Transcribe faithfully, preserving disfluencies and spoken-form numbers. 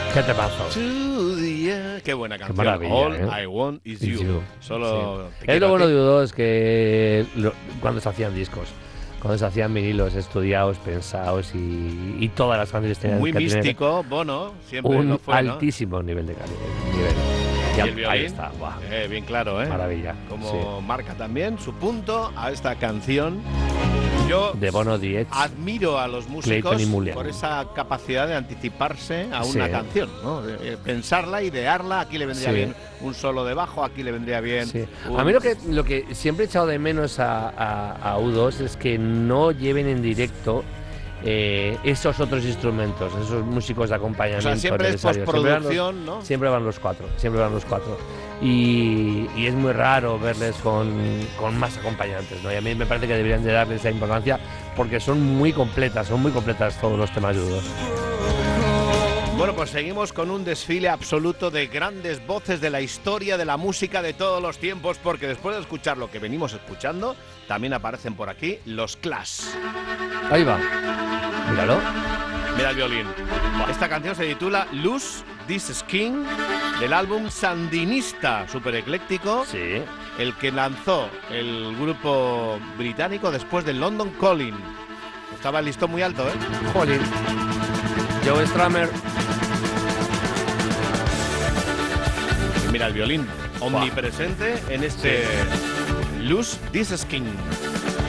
¿Qué te pasó? Qué buena canción. Qué maravilla, All ¿eh? I want is Is you. you. Solo Sí. te Es quiero lo a bueno ti. de U dos, que lo- cuando se hacían discos, cuando se hacían vinilos estudiados, pensados y, y todas las canciones tenían Muy que tener místico, Bono, siempre un lo fue, ¿no? altísimo nivel de calidad. Nivel. Y Ya, el violín, ahí está, guau. eh, bien claro, ¿eh? Maravilla. Como marca también su punto a esta canción. Yo De Bono Diez. admiro a los músicos Clayton y Mulligan. por esa capacidad de anticiparse a una Sí. canción, ¿no? De- de pensarla, idearla, aquí le vendría Sí. bien un solo de bajo, aquí le vendría bien. Sí. un- A mí lo que, lo que siempre he echado de menos a, a- a U dos es que no lleven en directo eh, esos otros instrumentos, esos músicos de O acompañamiento sea, siempre es necesarios. Siempre van los- postproducción, ¿no? Siempre van los cuatro, siempre van los cuatro. Y, y es muy raro verles con, con más acompañantes, ¿no? Y a mí me parece que deberían de darle esa importancia porque son muy completas, son muy completas todos los temas de U dos. Bueno, pues seguimos con un desfile absoluto de grandes voces de la historia de la música de todos los tiempos, porque después de escuchar lo que venimos escuchando, también aparecen por aquí los Clash. Ahí va. Míralo. Mira el violín. Esta canción se titula Lose This Skin, del álbum Sandinista, súper ecléctico, Sí. el que lanzó el grupo británico después del London Calling. Estaba el listón muy alto, ¿eh? Jolín. Joe Strummer. Y mira el violín, omnipresente en este Lose This Skin.